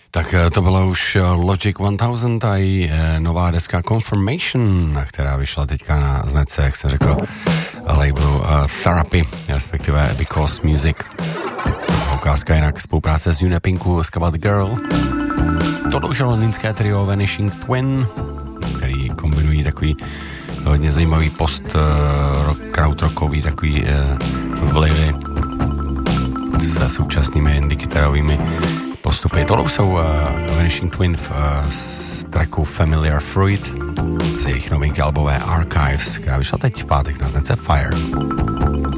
Tak to bylo už Logic 1000 a její nová deska Confirmation, která vyšla teďka na značce, jak jsem řekl, labelu Therapy, respektive Because Music. Ukázka jinak spolupráce s Unipinku, s Kabad Girl. Tohle už je londýnské trio Vanishing Twin, který kombinují takový hodně zajímavý krautrockový takový vlivy se současnými indikytarovými postupy. Tohle jsou Vanishing Twin z tracku Familiar Fruit z jejich novinky albové Archives, která vyšla teď v pátek na značce Fire.